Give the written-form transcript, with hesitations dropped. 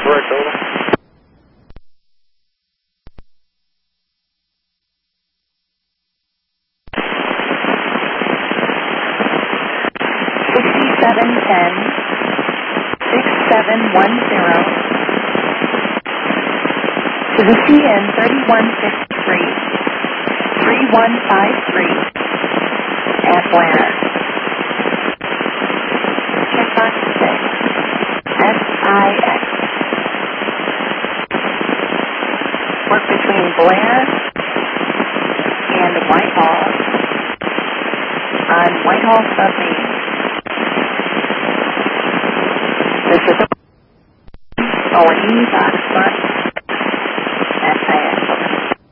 correct, over. To the CN 3163, 3153, Atlanta. Checkbox 6, SIX. Work between Blair and Whitehall on Whitehall Submain. This is ONE.com.